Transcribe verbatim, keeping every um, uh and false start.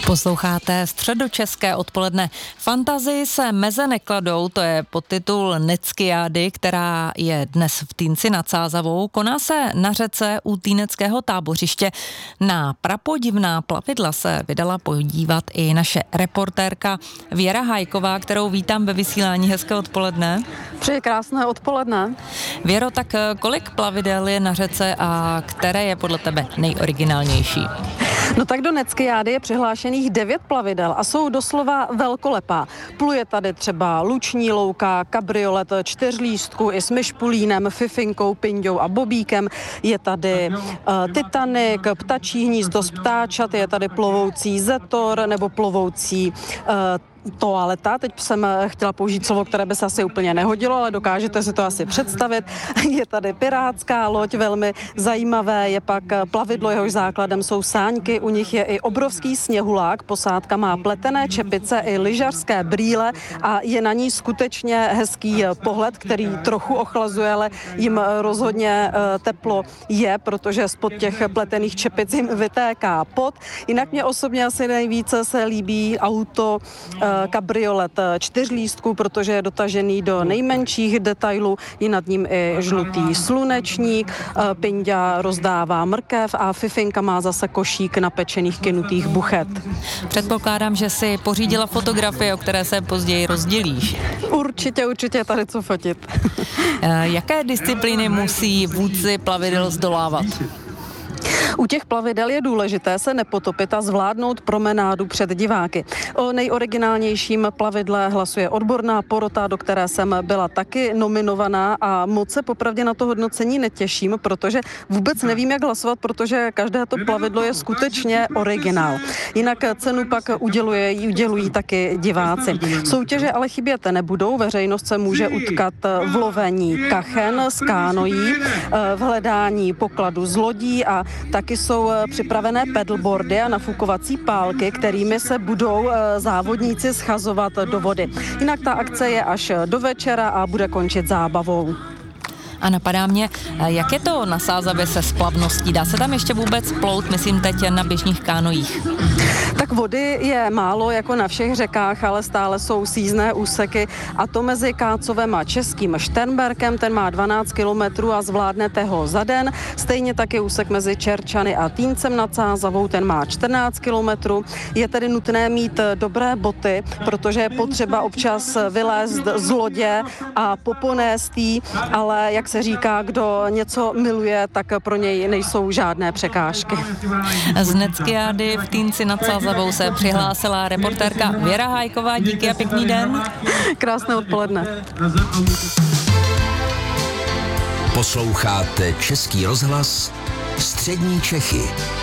Posloucháte středočeské odpoledne. Fantazii se meze nekladou, to je podtitul Neckiády, která je dnes v Týnci nad Sázavou. Koná se na řece u týneckého tábořiště. Na prapodivná plavidla se vydala podívat i naše reportérka Věra Hajková, kterou vítám ve vysílání. Hezké odpoledne. Přeji krásné odpoledne. Věro, tak kolik plavidel je na řece a které je podle tebe nejoriginálnější? No tak do Neckiády je přihlášených devět plavidel a jsou doslova velkolepá. Pluje tady třeba luční louka, kabriolet čtyřlístku i s myšpulínem, fifinkou, pinďou a bobíkem. Je tady uh, Titanic, ptačí hnízdo z ptáčat, je tady plovoucí Zetor nebo plovoucí uh, toaleta. Teď jsem chtěla použít slovo, které by se asi úplně nehodilo, ale dokážete si to asi představit. Je tady pirátská loď, velmi zajímavé, je pak plavidlo, jehož základem jsou sáňky, u nich je i obrovský sněhulák, posádka má pletené čepice i lyžařské brýle a je na ní skutečně hezký pohled, který trochu ochlazuje, ale jim rozhodně teplo je, protože spod těch pletených čepic jim vytéká pot. Jinak mě osobně asi nejvíce se líbí auto kabriolet čtyřlístků, protože je dotažený do nejmenších detailů, je nad ním i žlutý slunečník, Pinďa rozdává mrkev a Fifinka má zase košík napečených kynutých buchet. Předpokládám, že si pořídila fotografie, o které se později rozdělíš. Určitě, určitě tady co fotit. Jaké disciplíny musí vůdci plavidel zdolávat? U těch plavidel je důležité se nepotopit a zvládnout promenádu před diváky. O nejoriginálnějším plavidle hlasuje odborná porota, do které jsem byla taky nominovaná a moc se popravdě na to hodnocení netěším, protože vůbec nevím, jak hlasovat, protože každé to plavidlo je skutečně originál. Jinak cenu pak uděluje, udělují taky diváci. Soutěže ale chybět nebudou, veřejnost se může utkat v lovení kachen z kánoí, v hledání pokladu z lodí a taky jsou připravené pedalboardy a nafukovací pálky, kterými se budou závodníci schazovat do vody. Jinak ta akce je až do večera a bude končit zábavou. A napadá mě, jak je to na Sázavě se splavností? Dá se tam ještě vůbec plout, myslím teď na běžných kánojích? Tak vody je málo jako na všech řekách, ale stále jsou sízné úseky a to mezi Kácovem a Českým Šternberkem, ten má dvanáct kilometrů a zvládnete ho za den. Stejně taky úsek mezi Čerčany a Týncem nad Sázavou, ten má čtrnáct kilometrů. Je tedy nutné mít dobré boty, protože je potřeba občas vylézt z lodě a poponést jí, ale jak se říká, kdo něco miluje, tak pro něj nejsou žádné překážky. Z Neckiády v Týnci nad Sázavou se přihlásila reportérka Věra Hajková. Díky a pěkný den. Krásné odpoledne. Posloucháte Český rozhlas Střední Čechy.